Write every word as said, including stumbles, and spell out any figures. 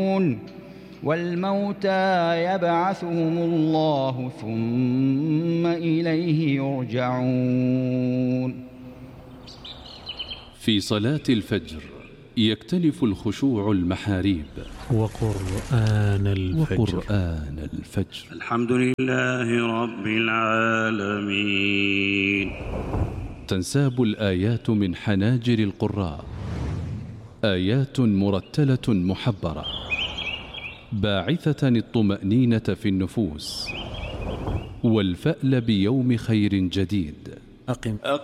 والموتى يبعثهم الله ثم إليه يرجعون. في صلاة الفجر يكتنف الخشوع المحاريب. وقرآن الفجر, وقرآن الفجر. الحمد لله رب العالمين. تنساب الآيات من حناجر القراء، آيات مرتلة محبرة باعثة الطمأنينة في النفوس والفأل بيوم خير جديد. أقم